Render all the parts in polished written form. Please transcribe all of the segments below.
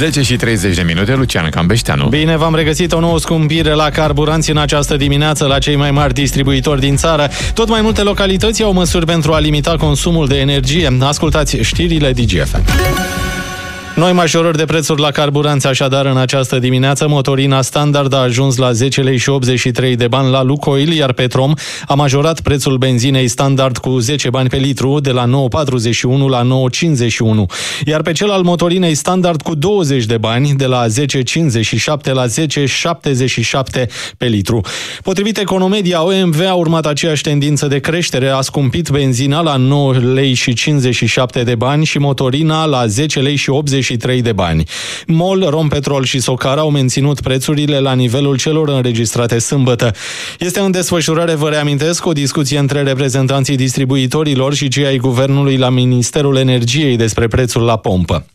10:30, Lucian Cambeșteanu. Bine v-am regăsit, o nouă scumpire la carburanți în această dimineață la cei mai mari distribuitori din țară. Tot mai multe localități au măsuri pentru a limita consumul de energie. Ascultați știrile DGFM. Noi majorări de prețuri la carburanți, așadar în această dimineață. Motorina standard a ajuns la 10 lei și 83 de bani la Lukoil, iar Petrom a majorat prețul benzinei standard cu 10 bani pe litru, de la 9,41 la 9,51, iar pe cel al motorinei standard cu 20 de bani, de la 10,57 la 10,77 pe litru. Potrivit Economedia, OMV a urmat aceeași tendință de creștere, a scumpit benzina la 9 lei și 57 de bani și motorina la 10 lei și 83 de bani. MOL, Rompetrol și Socar au menținut prețurile la nivelul celor înregistrate sâmbătă. Este în desfășurare, vă reamintesc, o discuție între reprezentanții distribuitorilor și cei ai Guvernului la Ministerul Energiei despre prețul la pompă.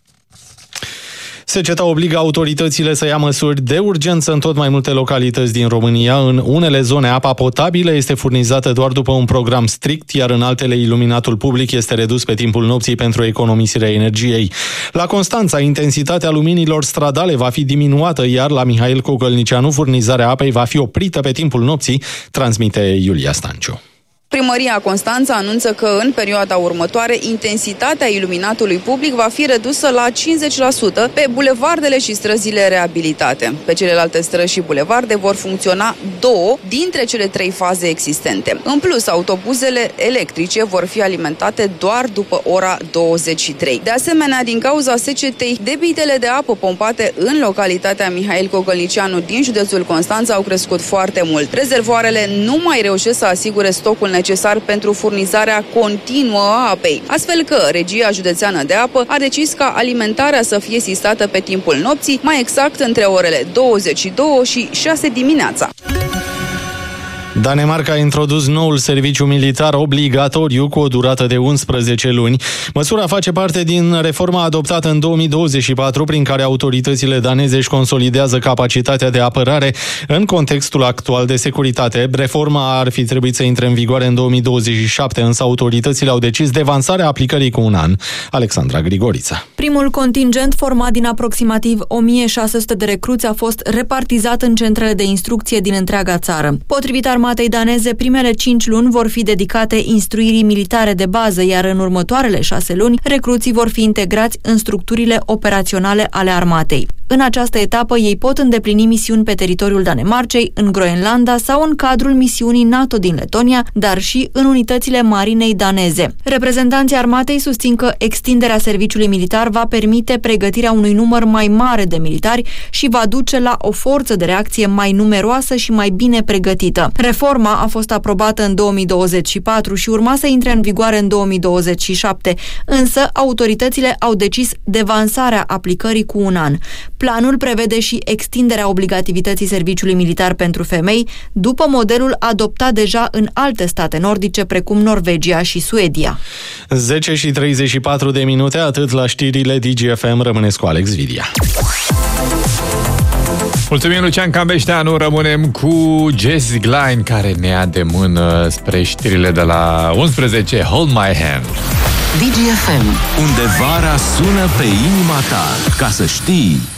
Seceta obligă autoritățile să ia măsuri de urgență în tot mai multe localități din România. În unele zone, apa potabilă este furnizată doar după un program strict, iar în altele iluminatul public este redus pe timpul nopții pentru economisirea energiei. La Constanța, intensitatea luminilor stradale va fi diminuată, iar la Mihail Cogălnicianu furnizarea apei va fi oprită pe timpul nopții, transmite Iulia Stanciu. Primăria Constanța anunță că în perioada următoare intensitatea iluminatului public va fi redusă la 50% pe bulevardele și străzile reabilitate. Pe celelalte străzi și bulevarde vor funcționa 2 dintre cele 3 faze existente. În plus, autobuzele electrice vor fi alimentate doar după ora 23. De asemenea, din cauza secetei, debitele de apă pompate în localitatea Mihail Cogălnicianu din județul Constanța au crescut foarte mult. Rezervoarele nu mai reușesc să asigure stocul necesar pentru furnizarea continuă a apei. Astfel că Regia Județeană de Apă a decis ca alimentarea să fie sistată pe timpul nopții, mai exact între orele 22 și 6 dimineața. Danemarca a introdus noul serviciu militar obligatoriu cu o durată de 11 luni. Măsura face parte din reforma adoptată în 2024, prin care autoritățile daneze își consolidează capacitatea de apărare în contextul actual de securitate. Reforma ar fi trebuit să intre în vigoare în 2027, însă autoritățile au decis devansarea aplicării cu un an. Alexandra Grigorița. Primul contingent, format din aproximativ 1600 de recruți, a fost repartizat în centrele de instrucție din întreaga țară. Potrivit armatei daneze, primele 5 luni vor fi dedicate instruirii militare de bază, iar în următoarele 6 luni, recruții vor fi integrați în structurile operaționale ale armatei. În această etapă, ei pot îndeplini misiuni pe teritoriul Danemarcei, în Groenlanda sau în cadrul misiunii NATO din Letonia, dar și în unitățile marinei daneze. Reprezentanții armatei susțin că extinderea serviciului militar va permite pregătirea unui număr mai mare de militari și va duce la o forță de reacție mai numeroasă și mai bine pregătită. Reforma a fost aprobată în 2024 și urma să intre în vigoare în 2027, însă autoritățile au decis devansarea aplicării cu un an. Planul prevede și extinderea obligativității serviciului militar pentru femei, după modelul adoptat deja în alte state nordice, precum Norvegia și Suedia. 10:34, atât la știrile DGFM. Rămâneți cu Alex Vidia. Mulțumim, Lucian Cambeșteanu. Rămânem cu Jess Glynne, care ne ia de mână spre știrile de la 11. Hold My Hand. DGFM, unde vara sună pe inima ta. Ca să știi...